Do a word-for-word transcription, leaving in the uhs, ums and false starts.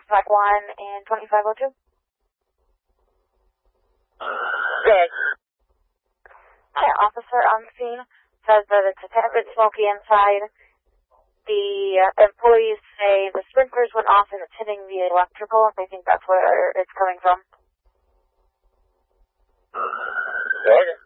five one and twenty-five oh two. Good. Hi, officer on scene says that it's a tad bit smoky inside. The uh, employees say the sprinklers went off and it's hitting the electrical. They think that's where it's coming from. Okay.